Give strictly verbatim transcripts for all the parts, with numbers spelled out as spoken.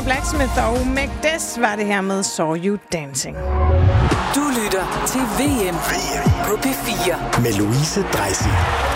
Flag Smith og Magdes var det her med Saw You Dancing. Du lytter til V M på P fire med Louise Dreisig.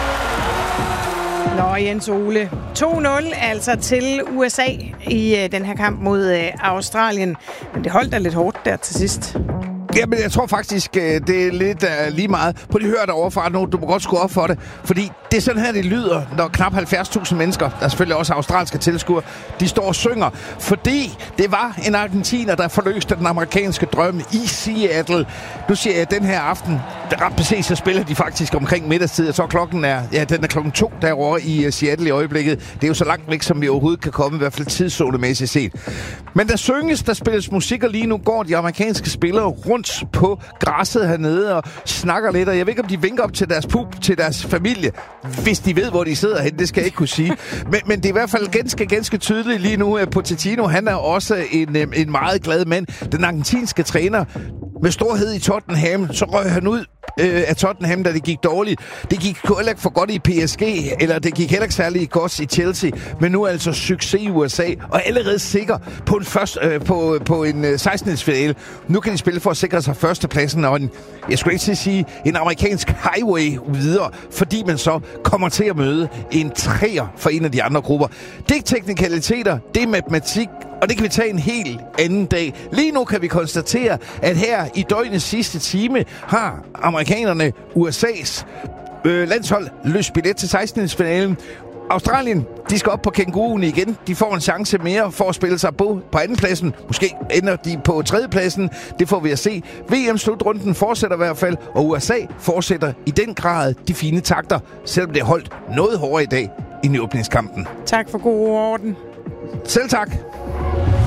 Nå, Jens Ole. to nul altså til U S A i øh, den her kamp mod øh, Australien. Men det holdt da lidt hårdt der til sidst. Jamen, jeg tror faktisk, det er lidt uh, lige meget. På de hører derovre fra nu, du må godt skrue op for det. Fordi det er sådan her, det lyder, når knap halvfjerds tusind mennesker, der er selvfølgelig også australske tilskuere, de står og synger. Fordi det var en argentiner, der forløste den amerikanske drøm i Seattle. Nu siger jeg, den her aften, ret præcis, så spiller de faktisk omkring middagstid. Jeg tror, klokken er, ja, den er klokken to derovre i uh, Seattle i øjeblikket. Det er jo så langt væk, som vi overhovedet kan komme, i hvert fald tidszonemæssigt set. Men der synges, der spilles musik, og lige nu går de amerikanske spillere rundt på græsset hernede og snakker lidt, og jeg ved ikke, om de vinker op til deres pub, til deres familie, hvis de ved, hvor de sidder hen, det skal jeg ikke kunne sige. Men, men det er i hvert fald ganske, ganske tydeligt lige nu, at Pochettino, han er også en, en meget glad mand. Den argentinske træner med storhed i Tottenham, så røg han ud øh, af Tottenham, da det gik dårligt. Det gik heller ikke for godt i P S G, eller det gik heller ikke særlig godt i Chelsea, men nu er altså succes i U S A, og allerede sikker på en, først, øh, på, på en øh, sekstende-finale. Nu kan de spille for at sikre sig førstepladsen, og en, jeg skulle ikke sige, en amerikansk highway videre, fordi man så kommer til at møde en træer for en af de andre grupper. Det er teknikaliteter, det er matematik, og det kan vi tage en helt anden dag. Lige nu kan vi konstatere, at her i døgnets sidste time har amerikanerne U S A's øh, landshold løst billet til sekstende-finalen. Australien, de skal op på kænguruen igen. De får en chance mere for at spille sig på på andenpladsen. Måske ender de på tredjepladsen. Det får vi at se. V M-slutrunden fortsætter i hvert fald, og U S A fortsætter i den grad de fine takter, selvom det er holdt noget hårdere i dag i åbningskampen. Tak for god orden. Selv tak.